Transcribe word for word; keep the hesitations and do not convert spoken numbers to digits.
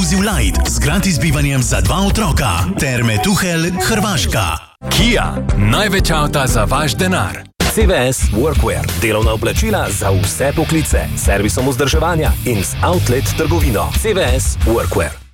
Inclusive Light z gratis bivanjem za dva otroka. Terme Tuhelj, Hrvaška. Kia, največ avta za vaš denar. C V S Workwear, delovna oblačila za vse poklice, servisom vzdrževanja in z outlet trgovino. C V S Workwear.